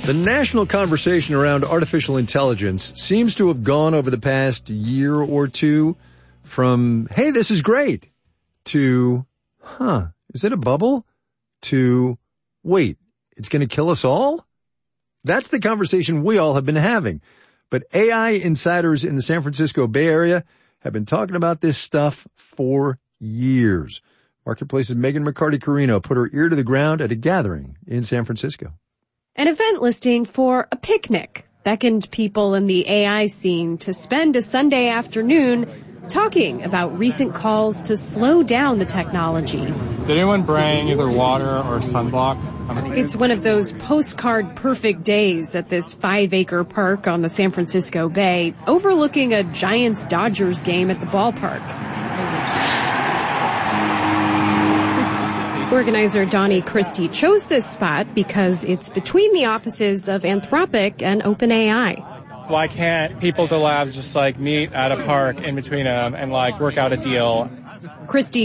The national conversation around artificial intelligence seems to have gone over the past year or two from, hey, this is great, to, is it a bubble? To, wait, it's going to kill us all? That's the conversation we all have been having. But AI insiders in the San Francisco Bay Area have been talking about this stuff for years. Marketplace's Megan McCarty-Carino put her ear to the ground at a gathering in San Francisco. An event listing for a picnic beckoned people in the AI scene to spend a Sunday afternoon talking about recent calls to slow down the technology. Did anyone bring either water or sunblock? It's one of those postcard perfect days at this 5-acre park on the San Francisco Bay, overlooking a Giants-Dodgers game at the ballpark. Organizer Donnie Christie chose this spot because it's between the offices of Anthropic and OpenAI. Why can't people to labs just meet at a park in between them and work out a deal? Christie